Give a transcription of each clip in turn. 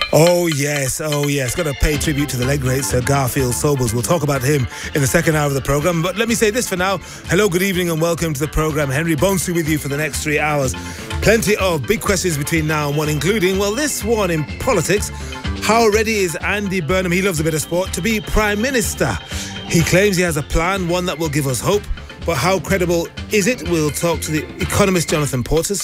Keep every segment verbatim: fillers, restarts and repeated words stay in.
Oh yes, oh yes. Got to pay tribute to the late great Sir Garfield Sobers. We'll talk about him in the second hour of the programme. But let me say this for now. Hello, good evening and welcome to the programme. Henry Bonsu with you for the next three hours. Plenty of big questions between now and one, including, well, this one in politics. How ready is Andy Burnham, he loves a bit of sport, to be Prime Minister? He claims he has a plan, one that will give us hope. But how credible is it? We'll talk to the economist Jonathan Portes.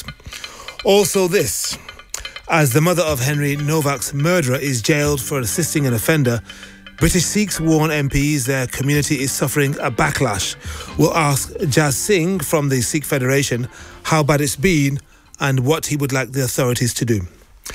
Also this. As the mother of Henry Novak's murderer is jailed for assisting an offender, British Sikhs warn M Ps their community is suffering a backlash. We'll ask Jaz Singh from the Sikh Federation how bad it's been and what he would like the authorities to do.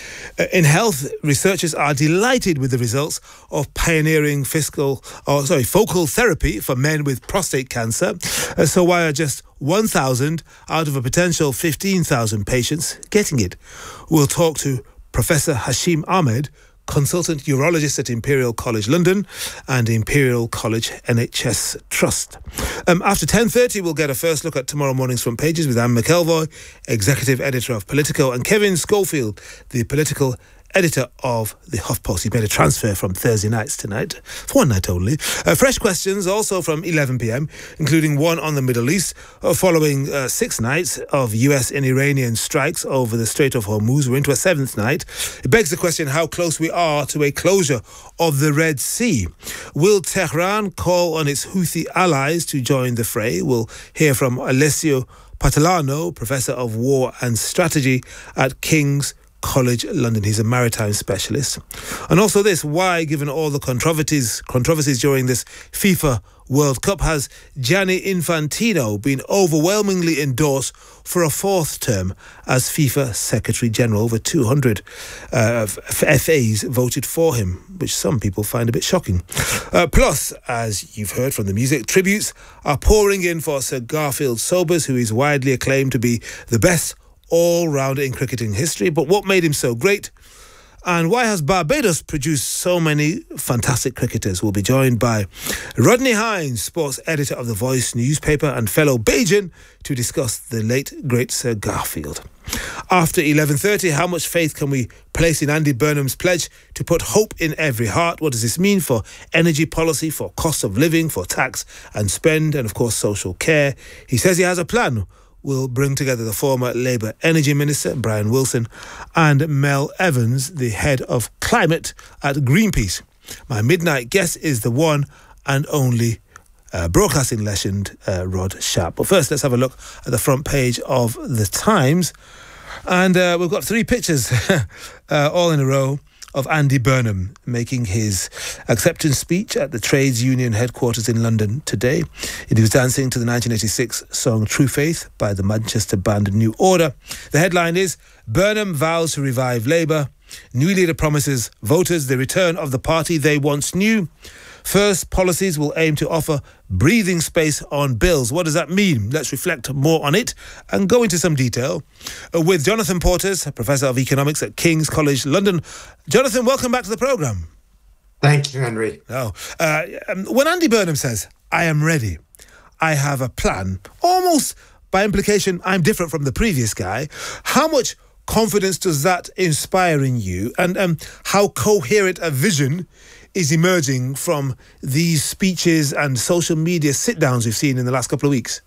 In health, researchers are delighted with the results of pioneering fiscal, or sorry, focal therapy for men with prostate cancer. Uh, so why are just one thousand out of a potential fifteen thousand patients getting it? We'll talk to Professor Hashim Ahmed, consultant urologist at Imperial College London and Imperial College N H S Trust. Um, after ten thirty, we'll get a first look at tomorrow morning's front pages with Anne McElvoy, executive editor of Politico, and Kevin Schofield, the political editor of the HuffPost. He's made a transfer from Thursday nights tonight, for one night only. Uh, fresh questions also from eleven p.m, including one on the Middle East, uh, following uh, six nights of U S and Iranian strikes over the Strait of Hormuz. We're into a seventh night. It begs the question how close we are to a closure of the Red Sea. Will Tehran call on its Houthi allies to join the fray? We'll hear from Alessio Patalano, Professor of War and Strategy at King's College London. He's a maritime specialist. And also this, why, given all the controversies controversies during this FIFA World Cup, has Gianni Infantino been overwhelmingly endorsed for a fourth term as FIFA Secretary General? Over two hundred uh, F As voted for him, which some people find a bit shocking. Uh, plus, as you've heard from the music, tributes are pouring in for Sir Garfield Sobers, who is widely acclaimed to be the best all-rounder in cricketing history. But what made him so great? And why has Barbados produced so many fantastic cricketers? We'll be joined by Rodney Hines, sports editor of The Voice newspaper and fellow Bajan, to discuss the late, great Sir Garfield. After eleven thirty, how much faith can we place in Andy Burnham's pledge to put hope in every heart? What does this mean for energy policy, for cost of living, for tax and spend, and of course social care? He says he has a plan. Will bring together the former Labour Energy Minister, Brian Wilson, and Mel Evans, the head of climate at Greenpeace. My midnight guest is the one and only uh, broadcasting legend, uh, Rod Sharp. But first, let's have a look at the front page of The Times. And uh, we've got three pictures, uh, all in a row, of Andy Burnham making his acceptance speech at the Trades Union headquarters in London today. He was dancing to the nineteen eighty-six song True Faith by the Manchester band New Order. The headline is, Burnham vows to revive Labour. New leader promises voters the return of the party they once knew. First, policies will aim to offer breathing space on bills. What does that mean? Let's reflect more on it and go into some detail uh, with Jonathan Portes, Professor of Economics at King's College London. Jonathan, welcome back to the programme. Thank you, Henry. Oh, uh, um, when Andy Burnham says, I am ready, I have a plan, almost by implication, I'm different from the previous guy, how much confidence does that inspire in you, and um, how coherent a vision is emerging from these speeches and social media sit-downs we've seen in the last couple of weeks?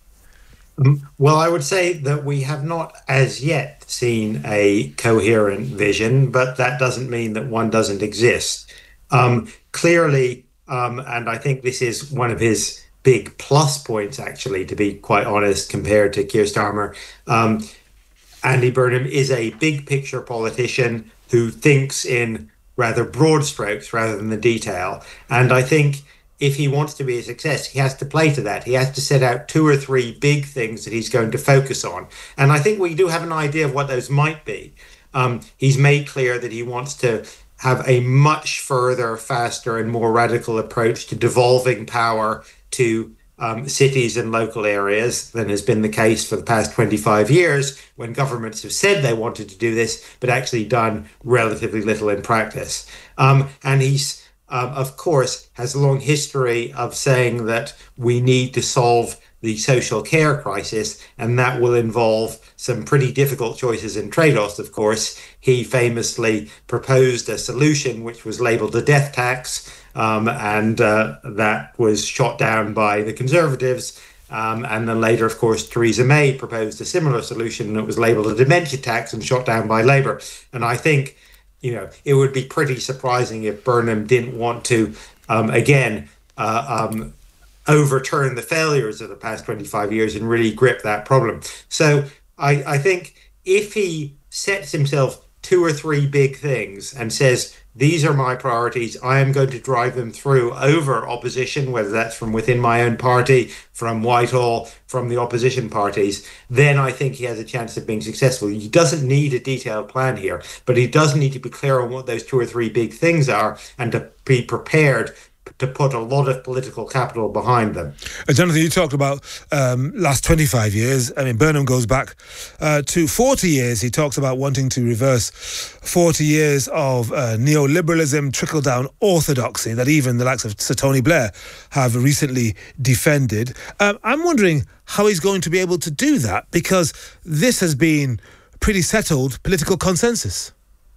Um, well, I would say that we have not as yet seen a coherent vision, but that doesn't mean that one doesn't exist. Um, clearly, um, and I think this is one of his big plus points, actually, to be quite honest, compared to Keir Starmer, um, Andy Burnham is a big-picture politician who thinks in rather broad strokes rather than the detail. And I think if he wants to be a success, he has to play to that. He has to set out two or three big things that he's going to focus on. And I think we do have an idea of what those might be. Um, he's made clear that he wants to have a much further, faster and more radical approach to devolving power to Um, cities and local areas than has been the case for the past twenty-five years, when governments have said they wanted to do this, but actually done relatively little in practice. Um, and he's, um, of course, has a long history of saying that we need to solve the social care crisis, and that will involve some pretty difficult choices and trade-offs, of course. he famously proposed a solution which was labelled a death tax, um, and uh, that was shot down by the Conservatives. Um, and then later, of course, Theresa May proposed a similar solution that was labelled a dementia tax and shot down by Labour. And I think, you know, it would be pretty surprising if Burnham didn't want to, um, again, uh, um, overturn the failures of the past twenty-five years and really grip that problem. So I, I think if he sets himself two or three big things and says, these are my priorities, I am going to drive them through over opposition, whether that's from within my own party, from Whitehall, from the opposition parties, then I think he has a chance of being successful. He doesn't need a detailed plan here, but he does need to be clear on what those two or three big things are and to be prepared to put a lot of political capital behind them. Uh, Jonathan, you talked about um, last twenty-five years. I mean, Burnham goes back uh, to forty years. He talks about wanting to reverse forty years of uh, neoliberalism, trickle-down orthodoxy that even the likes of Sir Tony Blair have recently defended. Um, I'm wondering how he's going to be able to do that, because this has been pretty settled political consensus.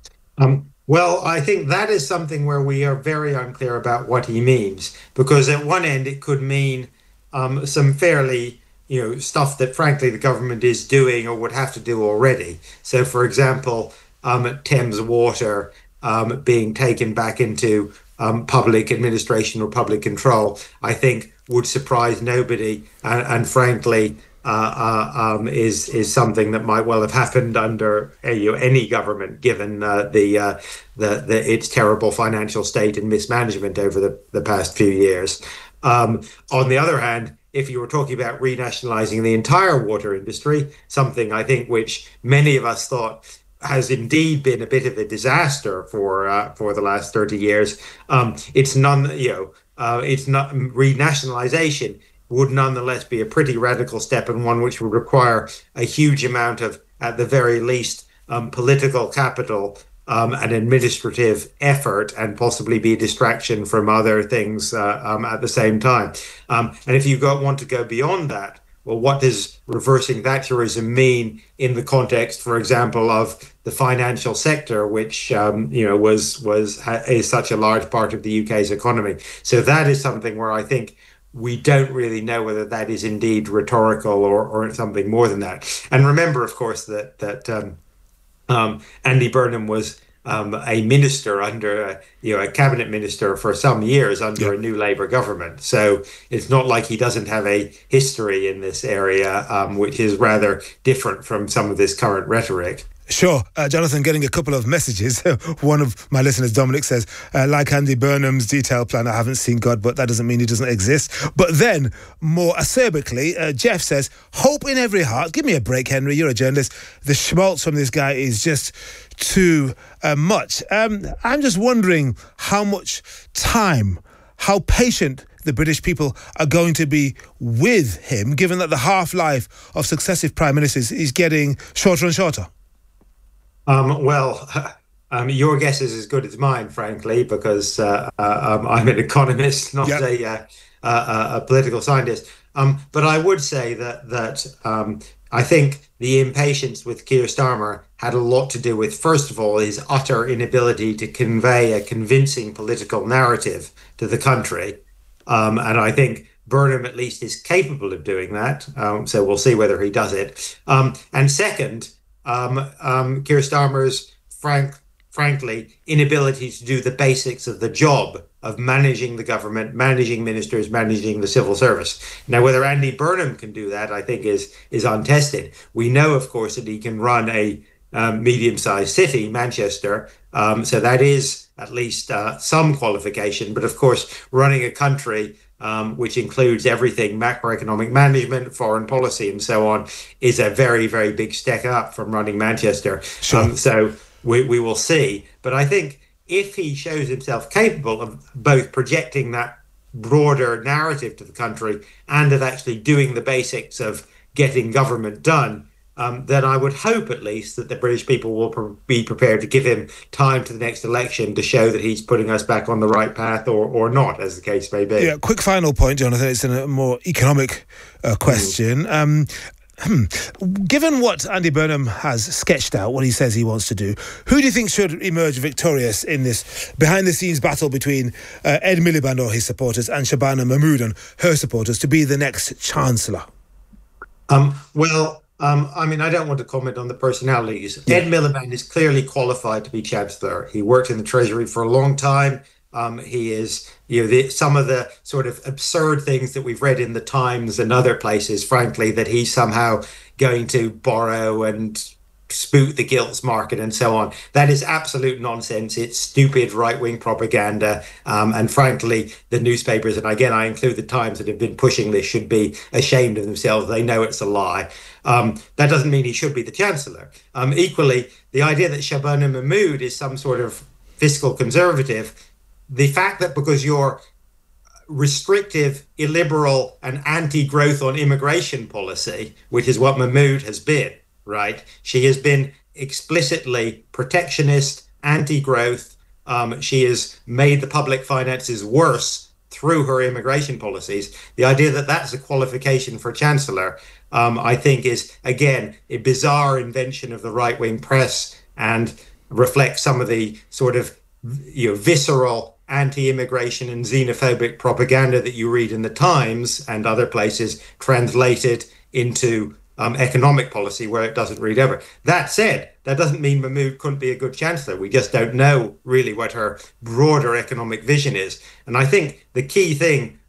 Um. Well, I think that is something where we are very unclear about what he means, because at one end it could mean um, some fairly, you know, stuff that frankly the government is doing or would have to do already. So, for example, um, Thames Water um, being taken back into um, public administration or public control, I think would surprise nobody, and, and frankly, Uh, uh, um, is is something that might well have happened under uh, you know, any government, given uh, the, uh, the the its terrible financial state and mismanagement over the, the past few years. Um, on the other hand, if you were talking about renationalizing the entire water industry, something I think which many of us thought has indeed been a bit of a disaster for uh, for the last thirty years, um, it's none you know uh, it's not renationalization. Would nonetheless be a pretty radical step, and one which would require a huge amount of, at the very least, um, political capital um, and administrative effort, and possibly be a distraction from other things uh, um, at the same time. Um, and if you go, want to go beyond that, well, what does reversing Thatcherism mean in the context, for example, of the financial sector, which um, you know was was is such a large part of the U K's economy? So that is something where I think we don't really know whether that is indeed rhetorical or, or something more than that. And remember, of course, that that um, um, Andy Burnham was um, a minister under, a, you know, a cabinet minister for some years under yeah. a new Labour government. So it's not like he doesn't have a history in this area, um, which is rather different from some of this current rhetoric. Sure. Uh, Jonathan, getting a couple of messages. One of my listeners, Dominic, says, uh, like Andy Burnham's detailed plan, I haven't seen God, but that doesn't mean he doesn't exist. But then, more acerbically, uh, Jeff says, hope in every heart. Give me a break, Henry. You're a journalist. The schmaltz from this guy is just too uh, much. Um, I'm just wondering how much time, how patient the British people are going to be with him, given that the half-life of successive prime ministers is getting shorter and shorter. Um, well, um, your guess is as good as mine, frankly, because uh, uh, um, I'm an economist, not yep. a, uh, uh, a political scientist. Um, but I would say that that um, I think the impatience with Keir Starmer had a lot to do with, first of all, his utter inability to convey a convincing political narrative to the country. Um, and I think Burnham, at least, is capable of doing that. Um, so we'll see whether he does it. Um, and second, Um, um, Keir Starmer's, frank, frankly, inability to do the basics of the job of managing the government, managing ministers, managing the civil service. Now, whether Andy Burnham can do that, I think, is is untested. We know, of course, that he can run a um, medium-sized city, Manchester, um, so that is at least uh, some qualification. But, of course, running a country Um, which includes everything, macroeconomic management, foreign policy, and so on, is a very, very big step up from running Manchester. Sure. Um, so we, we will see. But I think if he shows himself capable of both projecting that broader narrative to the country and of actually doing the basics of getting government done, Um, then I would hope, at least, that the British people will pr- be prepared to give him time to the next election to show that he's putting us back on the right path, or, or not, as the case may be. Yeah, quick final point, Jonathan. It's a more economic uh, question. Mm. Um, Hmm. Given what Andy Burnham has sketched out, what he says he wants to do, who do you think should emerge victorious in this behind-the-scenes battle between uh, Ed Miliband or his supporters and Shabana Mahmood and her supporters to be the next Chancellor? Um, well, um, I mean, I don't want to comment on the personalities. Yeah. Ed Miliband is clearly qualified to be Chancellor. He worked in the Treasury for a long time. Um, he is, you know, the, some of the sort of absurd things that we've read in the Times and other places, frankly, that he's somehow going to borrow and spook the gilts market and so on. That is absolute nonsense. It's stupid right-wing propaganda. Um, and frankly, the newspapers, and again, I include the Times that have been pushing this, should be ashamed of themselves. They know it's a lie. Um, that doesn't mean he should be the Chancellor. Um, equally, the idea that Shabana Mahmood is some sort of fiscal conservative, the fact that because you're restrictive, illiberal, and anti-growth on immigration policy, which is what Mahmood has been, right? She has been explicitly protectionist, anti-growth. Um, she has made the public finances worse through her immigration policies. The idea that that's a qualification for Chancellor, um, I think, is, again, a bizarre invention of the right-wing press and reflects some of the sort of, you know, visceral anti-immigration and xenophobic propaganda that you read in the Times and other places translated into um, economic policy where it doesn't read over. That said, that doesn't mean Mahmood couldn't be a good Chancellor. We just don't know really what her broader economic vision is. And I think the key thing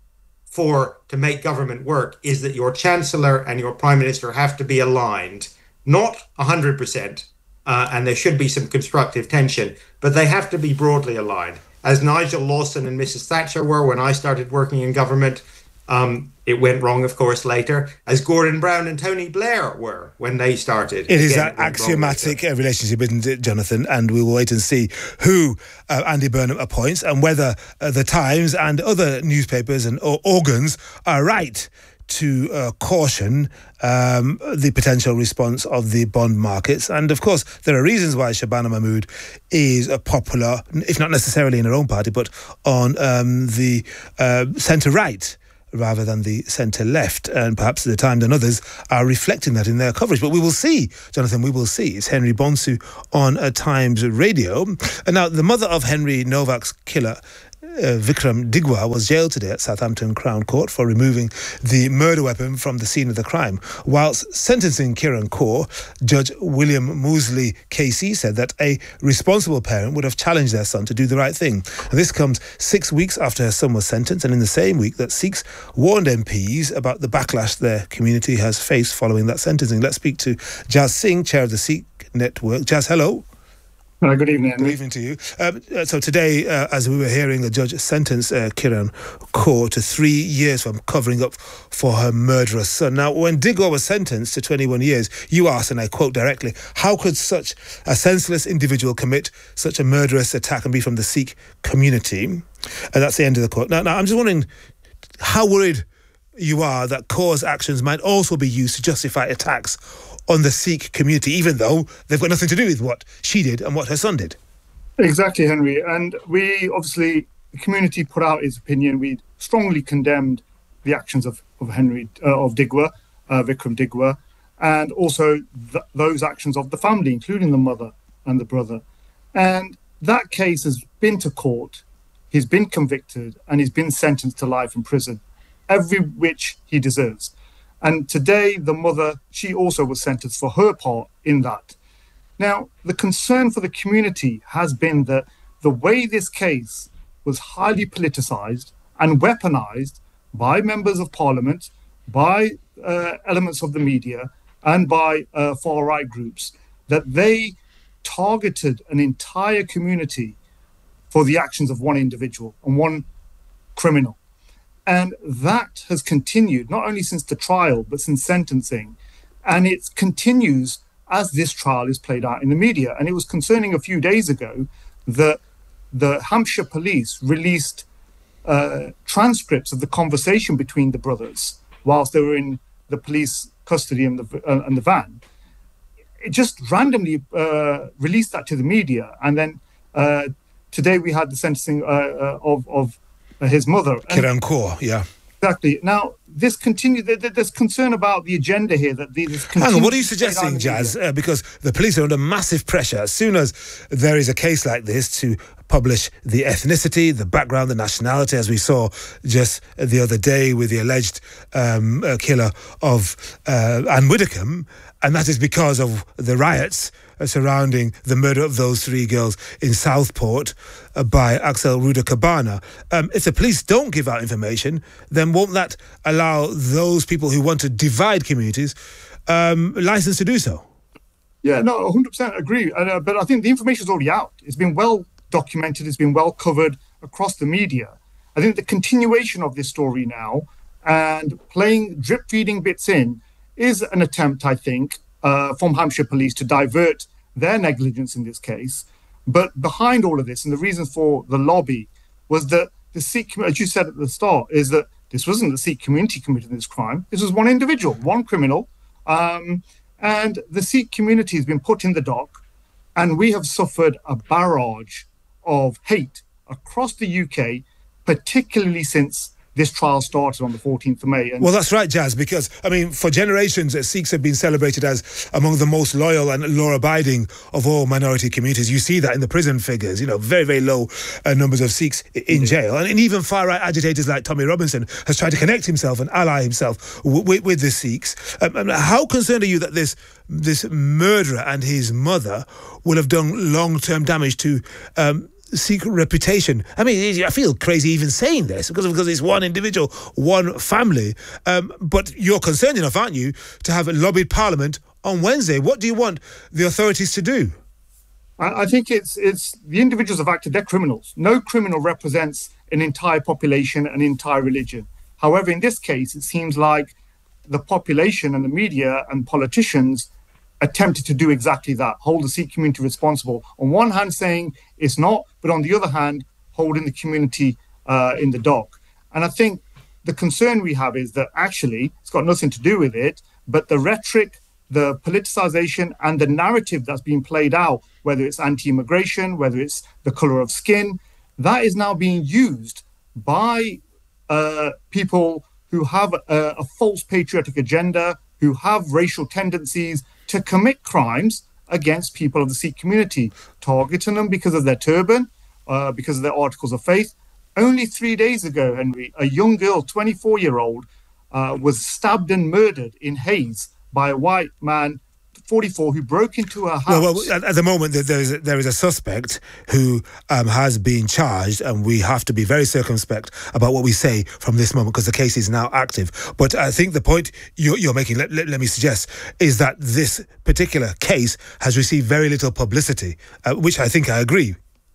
for to make government work is that your Chancellor and your Prime Minister have to be aligned, not one hundred percent, uh, and there should be some constructive tension, but they have to be broadly aligned. As Nigel Lawson and Missus Thatcher were when I started working in government. Um, it went wrong, of course, later, as Gordon Brown and Tony Blair were when they started. It Again, is an axiomatic relationship, isn't it, Jonathan? And we will wait and see who uh, Andy Burnham appoints and whether uh, the Times and other newspapers and or organs are right to uh, caution um, the potential response of the bond markets. And of course, there are reasons why Shabana Mahmood is a popular, if not necessarily in her own party, but on um, the uh, centre-right rather than the centre-left. And perhaps the Times and others are reflecting that in their coverage. But we will see, Jonathan, we will see. It's Henry Bonsu on uh, Times Radio. And now, the mother of Henry Novak's killer, Uh, Vikram Digwa, was jailed today at Southampton Crown Court for removing the murder weapon from the scene of the crime. Whilst sentencing Kiran Kaur, Judge William Moosley K C said that a responsible parent would have challenged their son to do the right thing. And this comes six weeks after her son was sentenced, and in the same week that Sikhs warned M Ps about the backlash their community has faced following that sentencing. Let's speak to Jazz Singh, chair of the Sikh Network. Jazz, hello. Uh, good evening. Good evening to you. Um, so today, uh, as we were hearing, a judge sentenced uh, Kiran Kaur to three years for covering up for her murderous son. Now, when Digwa was sentenced to twenty-one years, you asked, and I quote directly, how could such a senseless individual commit such a murderous attack and be from the Sikh community? And that's the end of the quote. Now, now I'm just wondering how worried you are that Kaur's actions might also be used to justify attacks on the Sikh community, even though they've got nothing to do with what she did and what her son did. Exactly, Henry. And we, obviously, the community put out its opinion. We strongly condemned the actions of, of Henry, uh, of Digwa, uh, Vikram Digwa, and also th- those actions of the family, including the mother and the brother. And that case has been to court, he's been convicted, and he's been sentenced to life in prison, every which he deserves. And today, the mother, she also was sentenced for her part in that. Now, the concern for the community has been that the way this case was highly politicized and weaponized by members of parliament, by uh, elements of the media, and by uh, far-right groups, that they targeted an entire community for the actions of one individual and one criminal. And that has continued, not only since the trial, but since sentencing. And it continues as this trial is played out in the media. And it was concerning a few days ago that the Hampshire police released uh, transcripts of the conversation between the brothers whilst they were in the police custody and the, uh, and the van. It just randomly uh, released that to the media. And then uh, today we had the sentencing uh, uh, of, of his mother. Kiran Kaur, yeah. Exactly. Now, this continue. There's concern about the agenda here. That this. Hang on, what are you suggesting, Jazz? Uh, because the police are under massive pressure as soon as there is a case like this to publish the ethnicity, the background, the nationality, as we saw just the other day with the alleged um, uh, killer of uh, Anne Widdecombe, and that is because of the riots surrounding the murder of those three girls in Southport uh, by Axel Ruda-Cabana. Um, if the police don't give out information, then won't that allow those people who want to divide communities um, license to do so? Yeah, no, one hundred percent agree. Uh, but I think the information is already out. It's been well documented. It's been well covered across the media. I think the continuation of this story now and playing, drip feeding bits in is an attempt, I think, Uh, from Hampshire Police to divert their negligence in this case. But behind all of this, and the reason for the lobby, was that the Sikh, as you said at the start, is that this wasn't the Sikh community committing this crime. This was one individual, one criminal. Um, and the Sikh community has been put in the dock, and we have suffered a barrage of hate across the U K, particularly since this trial started on the fourteenth of May. And well, that's right, Jazz, because, I mean, for generations, uh, Sikhs have been celebrated as among the most loyal and law-abiding of all minority communities. You see that in the prison figures, you know, very, very low uh, numbers of Sikhs in jail. And, and even far-right agitators like Tommy Robinson has tried to connect himself and ally himself w- w- with the Sikhs. Um, and how concerned are you that this this murderer and his mother will have done long-term damage to um, Sikh reputation? I mean, I feel crazy even saying this because, because it's one individual, one family. Um, but you're concerned enough, aren't you, to have lobbied Parliament on Wednesday? What do you want the authorities to do? I, I think it's it's the individuals have acted, they're criminals. No criminal represents an entire population, an entire religion. However, in this case, it seems like the population and the media and politicians attempted to do exactly that, hold the Sikh community responsible. On one hand, saying it's not, but on the other hand, holding the community uh, in the dock. And I think the concern we have is that actually it's got nothing to do with it, but the rhetoric, the politicization and the narrative that's being played out, whether it's anti-immigration, whether it's the color of skin, that is now being used by uh, people who have a, a false patriotic agenda, who have racial tendencies, to commit crimes against people of the Sikh community, targeting them because of their turban, uh, because of their articles of faith. Only three days ago, Henry, a young girl, twenty-four-year-old, uh, was stabbed and murdered in Hayes by a white man, forty-four, who broke into her house. Well, well at the moment, there is a, there is a suspect who um, has been charged, and we have to be very circumspect about what we say from this moment because the case is now active. But I think the point you're, you're making, let, let, let me suggest, is that this particular case has received very little publicity, uh, which I think I agree.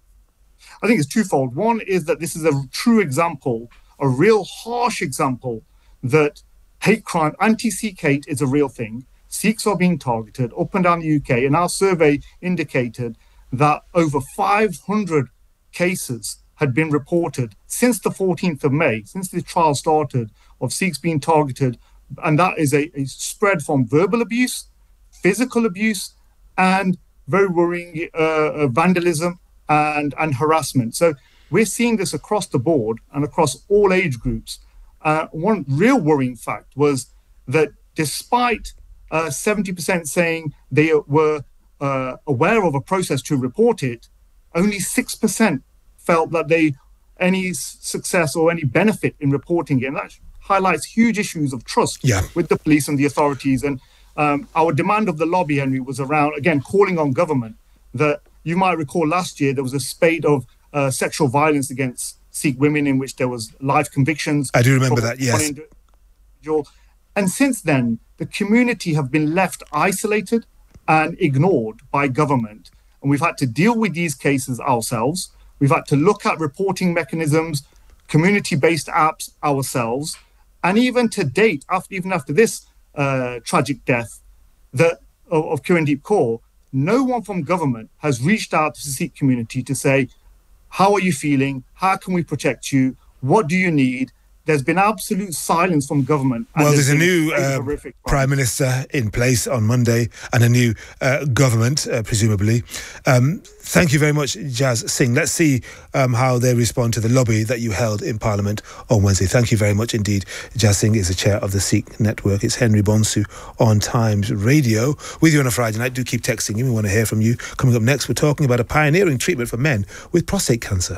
I think it's twofold. One is that this is a true example, a real harsh example, that hate crime, anti-Sikh hate is a real thing. Sikhs are being targeted up and down the U K, and our survey indicated that over five hundred cases had been reported since the fourteenth of May, since the trial started, of Sikhs being targeted, and that is a, a spread from verbal abuse, physical abuse, and very worrying uh, vandalism and, and harassment. So we're seeing this across the board and across all age groups. Uh, one real worrying fact was that despite Uh, seventy percent saying they were uh, aware of a process to report it, only six percent felt that they any success or any benefit in reporting it. And that highlights huge issues of trust yeah. with the police and the authorities. And um, our demand of the lobby, Henry, was around, again, calling on government that you might recall last year there was a spate of uh, sexual violence against Sikh women in which there was life convictions. I do remember that, yes. Individual. And since then, the community have been left isolated and ignored by government. And we've had to deal with these cases ourselves. We've had to look at reporting mechanisms, community-based apps ourselves. And even to date, after, even after this uh, tragic death that, of, of Kirandeep Kaur, no one from government has reached out to the Sikh community to say, how are you feeling? How can we protect you? What do you need? there's been absolute silence from government. Well, there's, there's a new uh, Prime Minister in place on Monday and a new uh, government, uh, presumably. Um, thank you very much, Jaz Singh. Let's see um, how they respond to the lobby that you held in Parliament on Wednesday. Thank you very much indeed. Jaz Singh is the chair of the Sikh Network. It's Henry Bonsu on Times Radio with you on a Friday night. Do keep texting you. We want to hear from you. Coming up next, we're talking about a pioneering treatment for men with prostate cancer.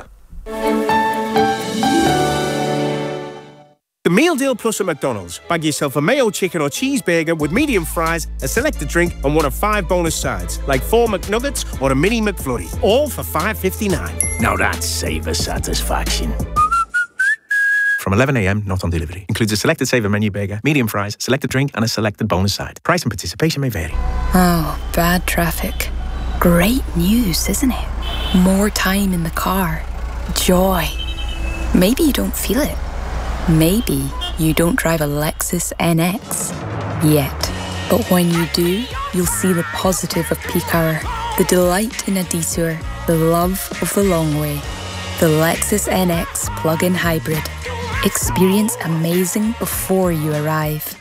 The Meal Deal Plus at McDonald's. Bag yourself a mayo chicken or cheeseburger with medium fries, a selected drink and one of five bonus sides, like four McNuggets or a mini McFlurry, all for five fifty-nine. Now that's savor satisfaction. From eleven a m, not on delivery. Includes a selected savor menu burger, medium fries, selected drink and a selected bonus side. Price and participation may vary. Oh, bad traffic. Great news, isn't it? More time in the car. Joy. Maybe you don't feel it. Maybe you don't drive a Lexus N X yet. But when you do, you'll see the positive of peak hour, the delight in a detour, the love of the long way. The Lexus N X plug-in hybrid. Experience amazing before you arrive.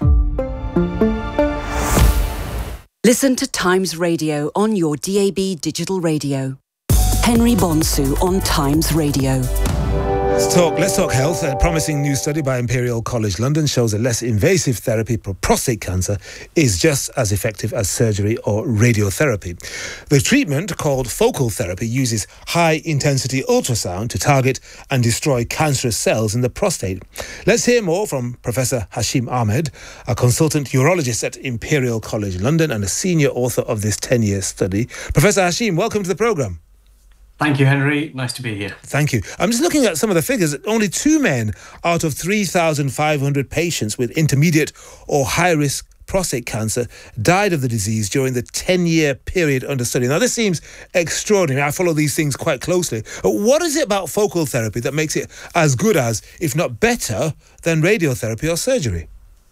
Listen to Times Radio on your D A B digital radio. Henry Bonsu on Times Radio. Let's talk, let's talk health. A promising new study by Imperial College London shows a less invasive therapy for prostate cancer is just as effective as surgery or radiotherapy. The treatment, called focal therapy, uses high-intensity ultrasound to target and destroy cancerous cells in the prostate. Let's hear more from Professor Hashim Ahmed, a consultant urologist at Imperial College London and a senior author of this ten-year study. Professor Hashim, welcome to the programme. Thank you, Henry. Nice to be here. Thank you. I'm just looking at some of the figures. Only two men out of three thousand five hundred patients with intermediate or high-risk prostate cancer died of the disease during the ten-year period under study. Now, this seems extraordinary. I follow these things quite closely. What is it about focal therapy that makes it as good as, if not better, than radiotherapy or surgery?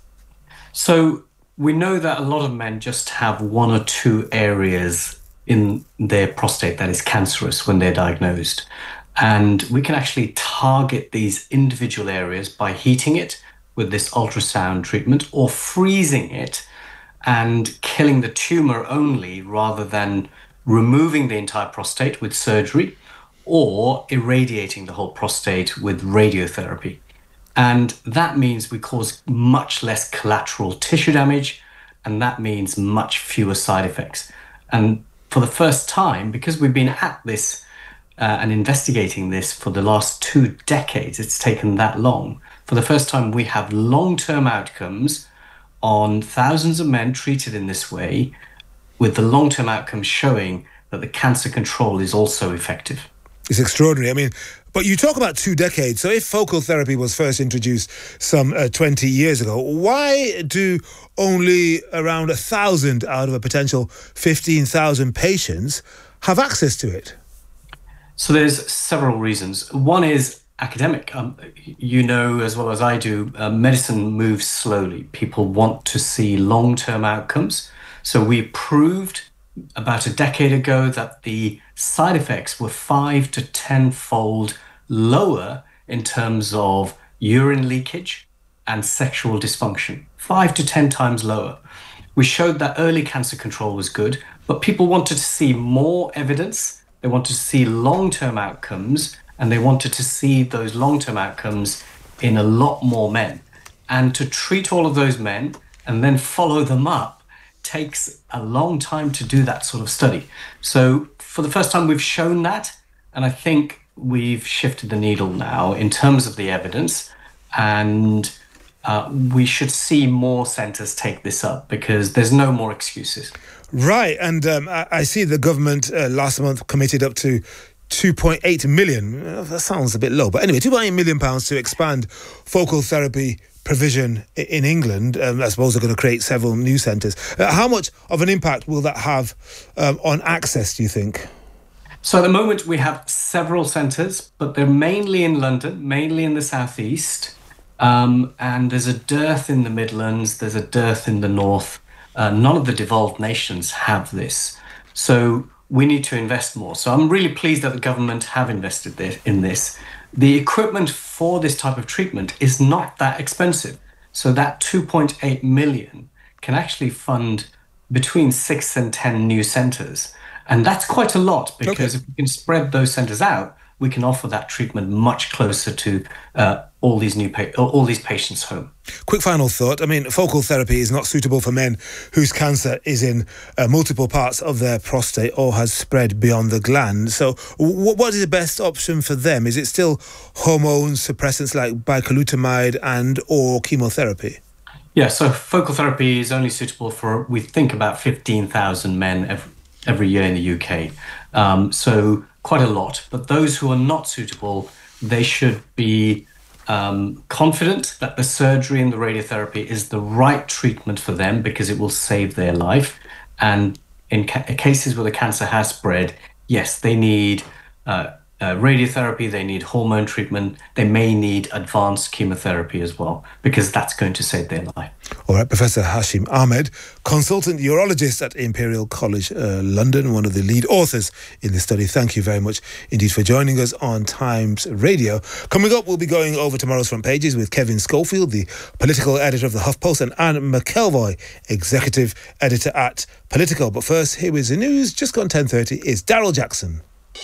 So we know that a lot of men just have one or two areas in their prostate that is cancerous when they're diagnosed. And we can actually target these individual areas by heating it with this ultrasound treatment or freezing it and killing the tumor only rather than removing the entire prostate with surgery or irradiating the whole prostate with radiotherapy. And that means we cause much less collateral tissue damage, and that means much fewer side effects. And for the first time, because we've been at this uh, and investigating this for the last two decades, it's taken that long. For the first time, we have long-term outcomes on thousands of men treated in this way, with the long-term outcomes showing that the cancer control is also effective. It's extraordinary. I mean, but you talk about two decades. So if focal therapy was first introduced some uh, twenty years ago, why do only around a thousand out of a potential fifteen thousand patients have access to it? So there's several reasons. One is academic. Um, you know as well as I do, uh, medicine moves slowly. People want to see long-term outcomes. So we proved about a decade ago that the side effects were five to tenfold lower in terms of urine leakage and sexual dysfunction, five to ten times lower. We showed that early cancer control was good, but people wanted to see more evidence. They wanted to see long-term outcomes, and they wanted to see those long-term outcomes in a lot more men. And to treat all of those men and then follow them up takes a long time to do that sort of study. So for the first time, we've shown that, and I think we've shifted the needle now in terms of the evidence, and uh, we should see more centres take this up because there's no more excuses. Right, and um, I, I see the government uh, last month committed up to two point eight million. Uh, that sounds a bit low, but anyway, two point eight million pounds to expand focal therapy provision in England. um, I suppose they're going to create several new centres. Uh, how much of an impact will that have um, on access, do you think? So at the moment we have several centres, but they're mainly in London, mainly in the southeast, um, and there's a dearth in the Midlands, there's a dearth in the north. Uh, none of the devolved nations have this. So we need to invest more. So I'm really pleased that the government have invested in this. The equipment for this type of treatment is not that expensive. So that two point eight million can actually fund between six and ten new centres. And that's quite a lot, because okay. if we can spread those centres out, we can offer that treatment much closer to uh, all these new pa- all these patients' home. Quick final thought. I mean, focal therapy is not suitable for men whose cancer is in uh, multiple parts of their prostate or has spread beyond the gland. So w- what is the best option for them? Is it still hormone suppressants like bicalutamide and or chemotherapy? Yeah, so focal therapy is only suitable for, we think, about fifteen thousand men every, every year in the U K. Um, so quite a lot. But those who are not suitable, they should be um, confident that the surgery and the radiotherapy is the right treatment for them, because it will save their life. And in ca- cases where the cancer has spread, yes, they need uh, uh, radiotherapy, they need hormone treatment, they may need advanced chemotherapy as well, because that's going to save their life. All right, Professor Hashim Ahmed, consultant urologist at Imperial College uh, London, one of the lead authors in this study. Thank you very much indeed for joining us on Times Radio. Coming up, we'll be going over tomorrow's front pages with Kevin Schofield, the political editor of the HuffPost, and Anne McElvoy, executive editor at Politico. But first, here is the news. Just gone ten thirty is Daryl Jackson.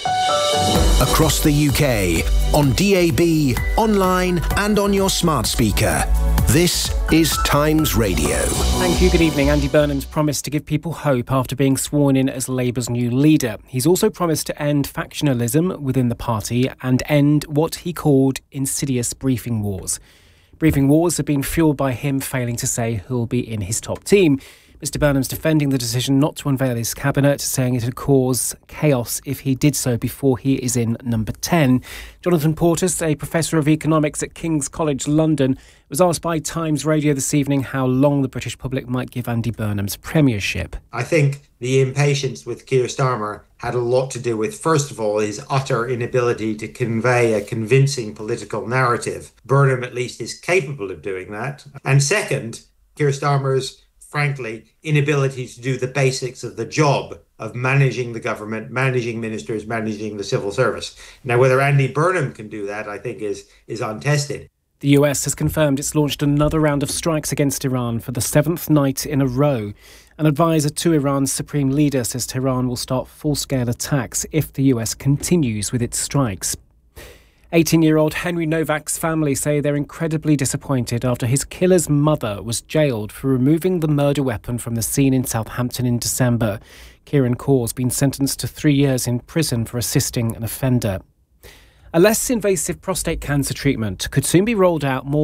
Across the U K, on D A B, online and on your smart speaker. This is Times Radio. Thank you. Good evening. Andy Burnham's promised to give people hope after being sworn in as Labour's new leader. He's also promised to end factionalism within the party and end what he called insidious briefing wars. Briefing wars have been fuelled by him failing to say who'll be in his top team. Mister Burnham's defending the decision not to unveil his cabinet, saying it would cause chaos if he did so before he is in number ten. Jonathan Portis, a professor of economics at King's College London, was asked by Times Radio this evening how long the British public might give Andy Burnham's premiership. I think the impatience with Keir Starmer had a lot to do with, first of all, his utter inability to convey a convincing political narrative. Burnham, at least, is capable of doing that. And second, Keir Starmer's frankly, inability to do the basics of the job of managing the government, managing ministers, managing the civil service. Now, whether Andy Burnham can do that, I think, is is untested. The U S has confirmed it's launched another round of strikes against Iran for the seventh night in a row. An advisor to Iran's supreme leader says Tehran will start full-scale attacks if the U S continues with its strikes. eighteen-year-old Henry Novak's family say they're incredibly disappointed after his killer's mother was jailed for removing the murder weapon from the scene in Southampton in December. Kieran Kaur's been sentenced to three years in prison for assisting an offender. A less invasive prostate cancer treatment could soon be rolled out more